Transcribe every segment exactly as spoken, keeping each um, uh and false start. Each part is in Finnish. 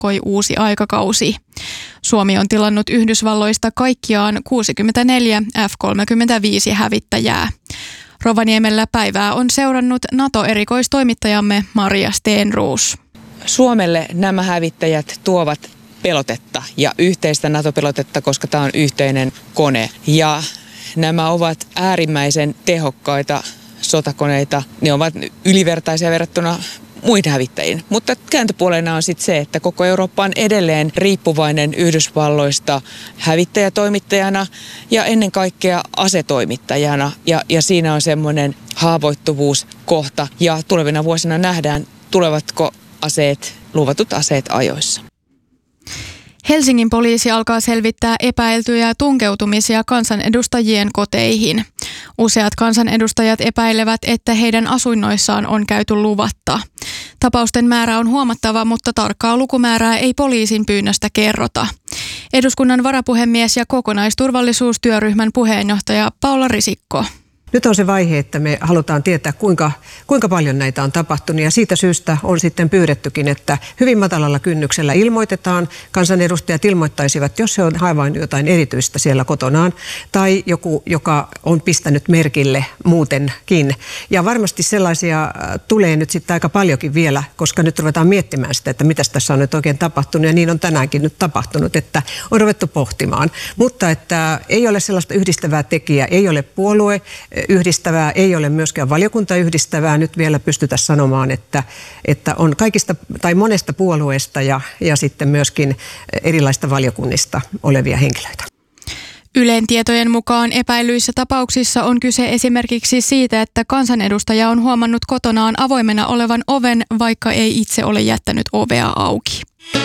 alkoi uusi aikakausi. Suomi on tilannut Yhdysvalloista kaikkiaan kuusikymmentäneljä F kolmekymmentäviisi hävittäjää. Rovaniemellä päivää on seurannut NATO-erikoistoimittajamme Maria Stenroos. Suomelle nämä hävittäjät tuovat pelotetta ja yhteistä NATO-pelotetta, koska tämä on yhteinen kone. Ja nämä ovat äärimmäisen tehokkaita sotakoneita. Ne ovat ylivertaisia verrattuna muihin hävittäjiin. Mutta kääntöpuolena on sitten se, että koko Eurooppa on edelleen riippuvainen Yhdysvalloista hävittäjätoimittajana ja ennen kaikkea asetoimittajana. Ja, ja siinä on semmoinen haavoittuvuuskohta ja tulevina vuosina nähdään, tulevatko aseet, luvatut aseet ajoissa. Helsingin poliisi alkaa selvittää epäiltyjä tunkeutumisia kansanedustajien koteihin. Useat kansanedustajat epäilevät, että heidän asuinnoissaan on käyty luvatta. Tapausten määrä on huomattava, mutta tarkkaa lukumäärää ei poliisin pyynnöstä kerrota. Eduskunnan varapuhemies ja kokonaisturvallisuustyöryhmän puheenjohtaja Paula Risikko. Nyt on se vaihe, että me halutaan tietää, kuinka, kuinka paljon näitä on tapahtunut, ja siitä syystä on sitten pyydettykin, että hyvin matalalla kynnyksellä ilmoitetaan. Kansanedustajat ilmoittaisivat, jos se on havainnut jotain erityistä siellä kotonaan, tai joku, joka on pistänyt merkille muutenkin. Ja varmasti sellaisia tulee nyt sitten aika paljonkin vielä, koska nyt ruvetaan miettimään sitä, että mitä tässä on nyt oikein tapahtunut, ja niin on tänäänkin nyt tapahtunut, että on ruvettu pohtimaan. Mutta että ei ole sellaista yhdistävää tekijää, ei ole puolue yhdistävää, ei ole myöskään valiokunta yhdistävää. Nyt vielä pystytä sanomaan, että, että on kaikista tai monesta puolueesta ja, ja sitten myöskin erilaista valiokunnista olevia henkilöitä. Ylen tietojen mukaan epäilyissä tapauksissa on kyse esimerkiksi siitä, että kansanedustaja on huomannut kotonaan avoimena olevan oven, vaikka ei itse ole jättänyt ovea auki.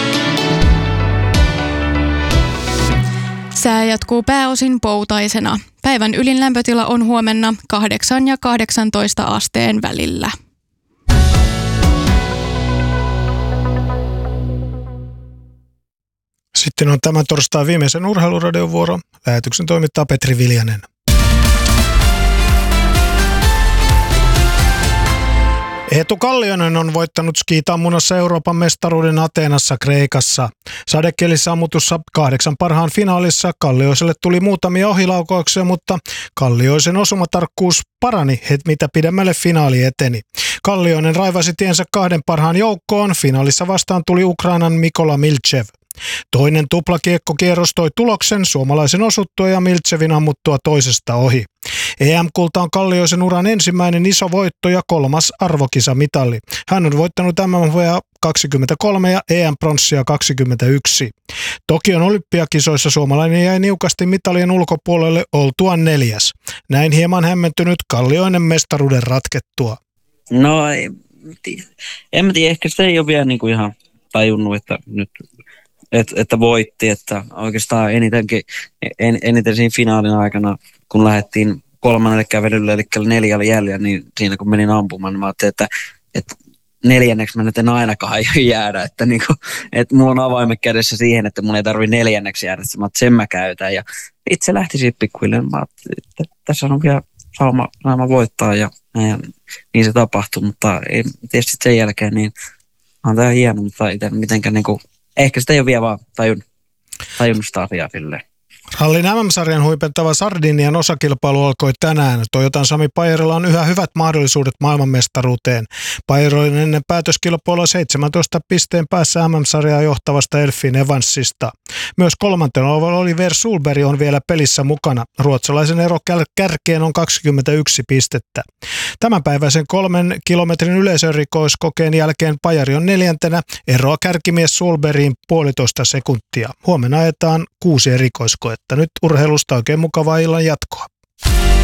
Sää jatkuu pääosin poutaisena. Päivän ylin lämpötila on huomenna kahdeksan ja kahdeksantoista asteen välillä. Sitten on tämän torstain viimeisen urheiluradion vuoro. Lähetyksen toimittaa Petri Viljanen. Eetu Kallioinen on voittanut skiitammunassa Euroopan mestaruuden Ateenassa Kreikassa. Sadekelissä ammutussa kahdeksan parhaan finaalissa Kallioiselle tuli muutamia ohilaukauksia, mutta Kallioisen osumatarkkuus parani, mitä pidemmälle finaali eteni. Kallioinen raivasi tiensä kahden parhaan joukkoon. Finaalissa vastaan tuli Ukrainan Mikola Milchev. Toinen tuplakiekkokierros toi tuloksen suomalaisen osuttua ja Milchevin ammuttua toisesta ohi. E M-kulta on Kallioisen uran ensimmäinen iso voitto ja kolmas arvokisamitali. Hän on voittanut M M V:ää kaksikymmentäkolme ja E M-pronssia kaksikymmentäyksi. Tokion olympiakisoissa suomalainen jäi niukasti mitalien ulkopuolelle oltuaan neljäs. Näin hieman hämmentynyt Kallioinen mestaruuden ratkettua. No ei, en mä tiedä, ehkä sitä ei ole vielä niin kuin ihan tajunnut, että nyt Et, että voitti, että oikeastaan enitenkin, en, eniten siinä finaalin aikana, kun lähdettiin kolmannelle kävelylle, eli neljällä jäljellä, niin siinä kun menin ampumaan, niin mä ajattelin, että, että neljänneksi mä nyt en ainakaan jäädä, että, niin kuin, että mulla on avaimet kädessä siihen, että mun ei tarvitse neljänneksi jäädä, että mä, sen mä käytän, ja itse lähti siitä pikkuhiljaa, mä ajattelin, että tässä on vielä sauma, sauma voittaa, ja, ja niin se tapahtui, mutta ei, tietysti sen jälkeen, niin on tää hieno, mutta itse mitenkään niin kuin, ehkä sitä ei ole vielä vaan tajunnut, tajunnut sitä asiaa silleen. Rallin M M-sarjan huipentava Sardinian osakilpailu alkoi tänään. Toyotan Sami Pajerilla on yhä hyvät mahdollisuudet maailmanmestaruuteen. Pajer oli ennen päätöskilpailua seitsemäntoista pisteen päässä M M-sarjaa johtavasta Elfin Evansista. Myös kolmantena Oliver Sulberg on vielä pelissä mukana. Ruotsalaisen ero kärkeen on kaksikymmentäyksi pistettä. Tämänpäiväisen kolmen kilometrin yleisörikoiskokeen jälkeen Pajari on neljäntenä. Eroa kärkimies Sulbergiin puolitoista sekuntia. Huomenna ajetaan kuusi erikoiskoetta. Nyt urheilusta oikein mukavaa illan jatkoa.